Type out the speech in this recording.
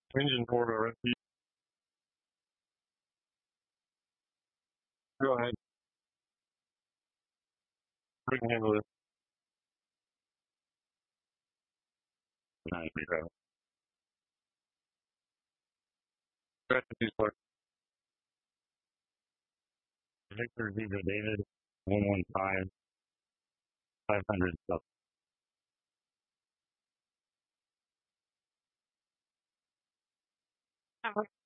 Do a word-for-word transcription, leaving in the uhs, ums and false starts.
Engine port R F P. Go ahead. We can handle this. nine zero. Recipes for Victor Zebra David, one one five, five hundred stuff. Network